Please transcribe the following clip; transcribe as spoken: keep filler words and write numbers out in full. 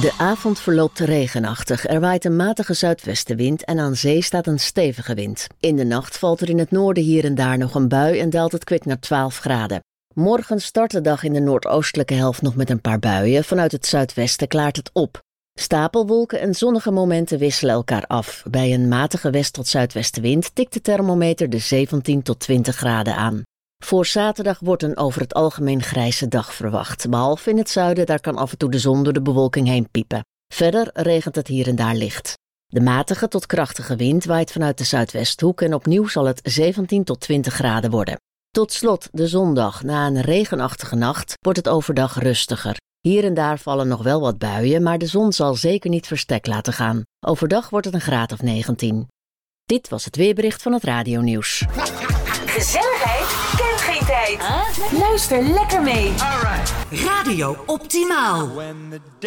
De avond verloopt regenachtig. Er waait een matige zuidwestenwind en aan zee staat een stevige wind. In de nacht valt er in het noorden hier en daar nog een bui en daalt het kwik naar twaalf graden. Morgen start de dag in de noordoostelijke helft nog met een paar buien. Vanuit het zuidwesten klaart het op. Stapelwolken en zonnige momenten wisselen elkaar af. Bij een matige west- tot zuidwestenwind tikt de thermometer de zeventien tot twintig graden aan. Voor zaterdag wordt een over het algemeen grijze dag verwacht. Behalve in het zuiden, daar kan af en toe de zon door de bewolking heen piepen. Verder regent het hier en daar licht. De matige tot krachtige wind waait vanuit de zuidwesthoek en opnieuw zal het zeventien tot twintig graden worden. Tot slot de zondag. Na een regenachtige nacht wordt het overdag rustiger. Hier en daar vallen nog wel wat buien, maar de zon zal zeker niet verstek laten gaan. Overdag wordt het een graad of negentien. Dit was het weerbericht van het radionieuws. Gezelligheid kent geen tijd. Huh? Luister lekker mee. Radio Optimaal.